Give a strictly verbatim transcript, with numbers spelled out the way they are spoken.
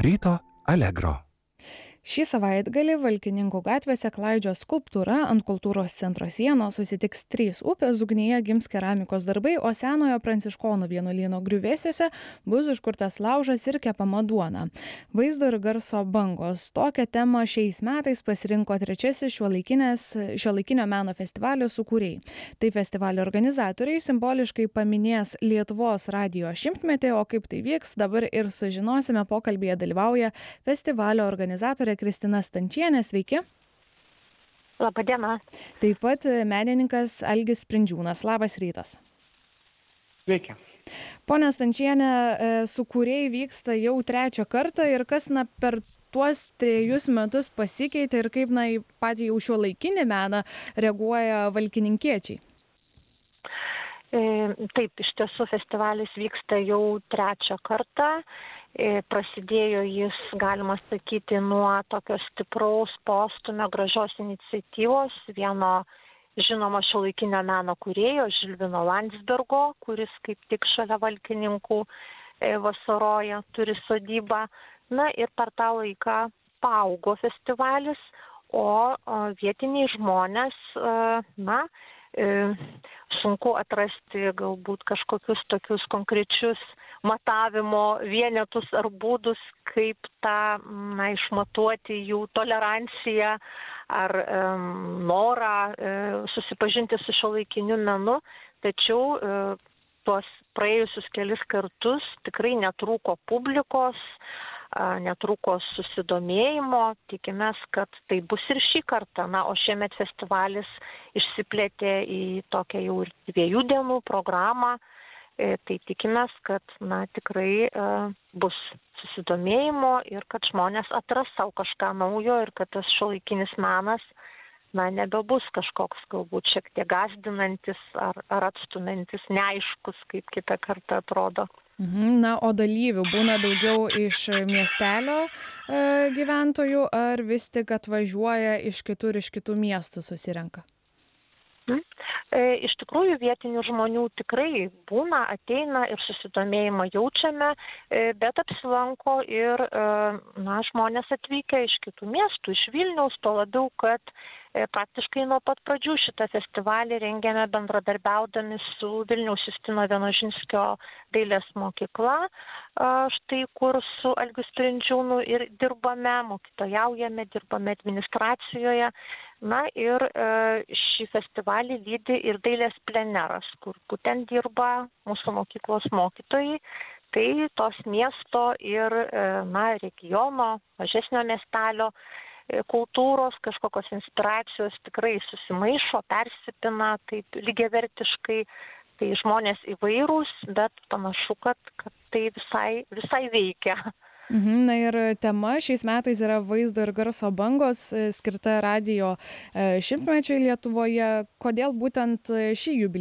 Ryto Allegro. Šį savaitgalį Valkininkų gatvėse klaidžios skulptūra, ant kultūros centro sienos susitiks trys upės, ugnyje gims keramikos darbai, o senojo pranciškonų vienuolyno griuvėsiuose bus užkurtas laužas ir kepama duona. Vaizdo ir garso bangos. Tokią temą šiais metais pasirinko trečiasis šiuolaikinio meno festivalio sukūrėjai. Tai festivalio organizatoriai simboliškai paminės Lietuvos radijo šimtmetį, o kaip tai vyks, dabar ir sužinosime. Pokalbyje dalyvauja festivalio organizatorė Kristina Stančienė, sveiki. Labą dieną. Taip pat menininkas Algis Sprindžiūnas. Labas rytas. Sveiki. Pone Stančienė, sukūrėjai vyksta jau trečią kartą ir kas na, per tuos trejus metus pasikeitė ir kaip na, į patį jau šiuolaikinį meną reaguoja valkininkiečiai? Taip, iš tiesų festivalis vyksta jau trečią kartą. Prasidėjo jis, galima sakyti, nuo tokio stipraus postumio gražios iniciatyvos vieno žinomo šiuolaikinio meno kūrėjo Žilvino Landsbergo, kuris kaip tik šalia Valkininkų vasaroja, turi sodybą. Na ir per tą laiką paaugo festivalis, o vietiniai žmonės, na, sunku atrasti galbūt kažkokius tokius konkrečius matavimo vienetus ar būdus, kaip tą, na, išmatuoti jų toleranciją ar um, norą um, susipažinti su šiuolaikiniu menu, tačiau um, tuos praėjusius kelis kartus tikrai netrūko publikos, uh, netrūko susidomėjimo, tikimės, kad tai bus ir šį kartą, na, o šiemet festivalis išsiplėtė į tokią jau ir dviejų dienų programą. Tai tikimės, kad na, tikrai uh, bus susidomėjimo ir kad žmonės atras savo kažką naujo ir kad tas šiuolaikinis menas na, nebebus kažkoks galbūt šiek tiek gąsdinantis ar, ar atstumantis, neaiškus, kaip kitą kartą atrodo. Mhm, na, o dalyvių būna daugiau iš miestelio e, gyventojų ar vis tik atvažiuoja iš kitur, iš kitų miestų susirenka? Hmm. Iš tikrųjų vietinių žmonių tikrai būna, ateina ir susidomėjimą jaučiame, bet apsilanko ir na, žmonės atvykę iš kitų miestų, iš Vilniaus, to labiau, kad praktiškai nuo pat pradžių šitą festivalį rengėme bendradarbiaudami su Vilniaus Justino Vienožinskio dailės mokykla, štai kur su Algiu Sprindžiūnu ir dirbame, mokytojaujame, dirbame administracijoje. Na ir e, šį festivalį lydi ir dailės pleneras, kur būtent dirba mūsų mokyklos mokytojai. Tai tos miesto ir e, na, regiono, mažesnio miestelio e, kultūros, kažkokios inspiracijos tikrai susimaišo, persipina taip lygiavertiškai. Tai žmonės įvairūs, bet panašu, kad, kad tai visai, visai veikia. Mhm, na ir tema šiais metais yra vaizdo ir garso bangos, skirta radijo šimtmečiui Lietuvoje. Kodėl būtent šį jubiliejų